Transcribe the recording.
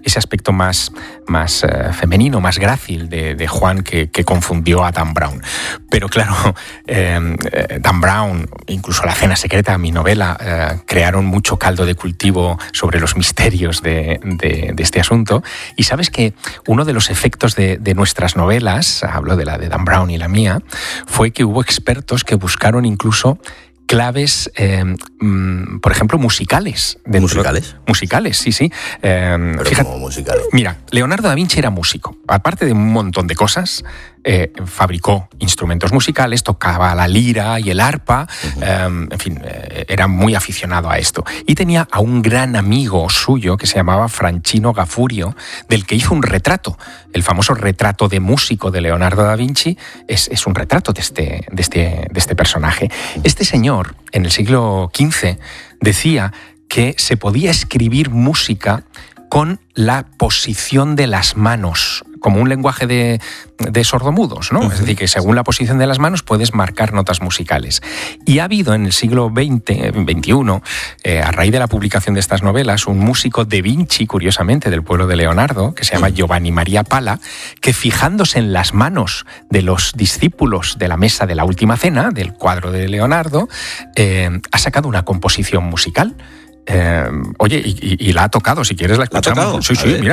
ese aspecto más femenino, más grácil de Juan que confundió a Dan Brown. Pero claro, Dan Brown, incluso La cena secreta, mi novela, crearon mucho caldo de cultivo sobre los misterios de este asunto. Y sabes que uno de los efectos de nuestras novelas, hablo de la de Dan Brown y la mía, fue que hubo expertos que buscaron incluso claves, por ejemplo, musicales. ¿Musicales? Musicales, sí. Pero fíjate, ¿cómo musicales? Mira, Leonardo da Vinci era músico. Aparte de un montón de cosas, fabricó instrumentos musicales, tocaba la lira y el arpa, en fin, era muy aficionado a esto. Y tenía a un gran amigo suyo que se llamaba Francino Gafurio, del que hizo un retrato. El famoso retrato de músico de Leonardo da Vinci es un retrato de este personaje. Este señor, en el siglo XV, decía que se podía escribir música con la posición de las manos, como un lenguaje de sordomudos, ¿no? Es decir, que según la posición de las manos puedes marcar notas musicales. Y ha habido en el siglo XXI, a raíz de la publicación de estas novelas, un músico de Vinci, curiosamente, del pueblo de Leonardo, que se llama Giovanni Maria Pala, que fijándose en las manos de los discípulos de la mesa de la Última Cena, del cuadro de Leonardo, ha sacado una composición musical. Oye, y la ha tocado, si quieres la escuchamos. ¿La ha tocado? Sí, Ver, mira.